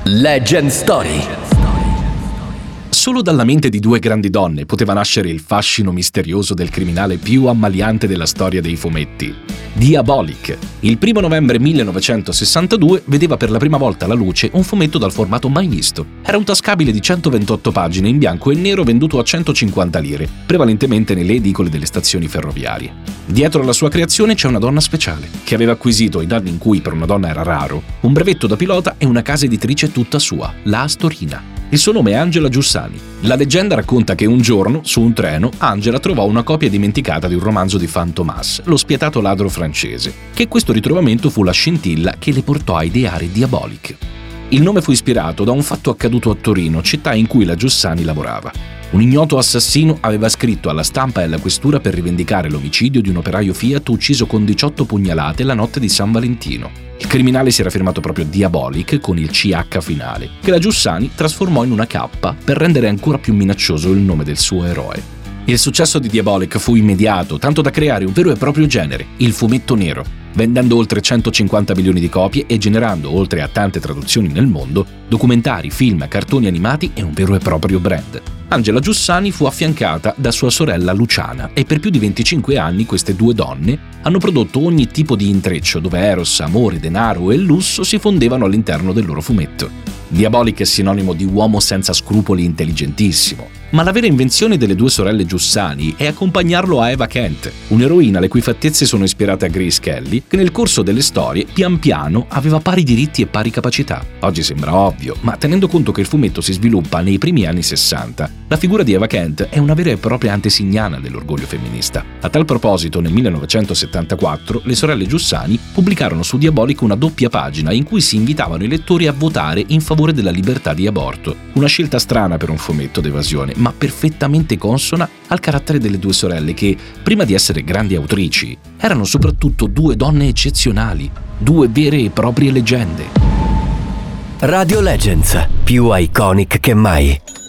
Legend Story. Solo dalla mente di due grandi donne poteva nascere il fascino misterioso del criminale più ammaliante della storia dei fumetti, Diabolik. Il 1 novembre 1962 vedeva per la prima volta alla luce un fumetto dal formato mai visto. Era un tascabile di 128 pagine in bianco e nero venduto a 150 lire, prevalentemente nelle edicole delle stazioni ferroviarie. Dietro alla sua creazione c'è una donna speciale, che aveva acquisito, in anni in cui per una donna era raro, un brevetto da pilota e una casa editrice tutta sua, la Astorina. Il suo nome è Angela Giussani. La leggenda racconta che un giorno, su un treno, Angela trovò una copia dimenticata di un romanzo di Fantomas, lo spietato ladro francese, che questo ritrovamento fu la scintilla che le portò a ideare Diabolik. Il nome fu ispirato da un fatto accaduto a Torino, città in cui la Giussani lavorava. Un ignoto assassino aveva scritto alla stampa e alla questura per rivendicare l'omicidio di un operaio Fiat ucciso con 18 pugnalate la notte di San Valentino. Il criminale si era firmato proprio Diabolik con il CH finale, che la Giussani trasformò in una K per rendere ancora più minaccioso il nome del suo eroe. Il successo di Diabolik fu immediato, tanto da creare un vero e proprio genere, il fumetto nero, vendendo oltre 150 milioni di copie e generando, oltre a tante traduzioni nel mondo, documentari, film, cartoni animati e un vero e proprio brand. Angela Giussani fu affiancata da sua sorella Luciana e per più di 25 anni queste due donne hanno prodotto ogni tipo di intreccio dove eros, amore, denaro e lusso si fondevano all'interno del loro fumetto. Diabolik è sinonimo di uomo senza scrupoli intelligentissimo, ma la vera invenzione delle due sorelle Giussani è accompagnarlo a Eva Kent, un'eroina le cui fattezze sono ispirate a Grace Kelly, che nel corso delle storie pian piano aveva pari diritti e pari capacità. Oggi sembra ovvio, ma tenendo conto che il fumetto si sviluppa nei primi anni 60, la figura di Eva Kent è una vera e propria antesignana dell'orgoglio femminista. A tal proposito, nel 1974, le sorelle Giussani pubblicarono su Diabolik una doppia pagina in cui si invitavano i lettori a votare in favore della libertà di aborto. Una scelta strana per un fumetto d'evasione, ma perfettamente consona al carattere delle due sorelle che, prima di essere grandi autrici, erano soprattutto due donne eccezionali, due vere e proprie leggende. Radio Legends, più iconic che mai.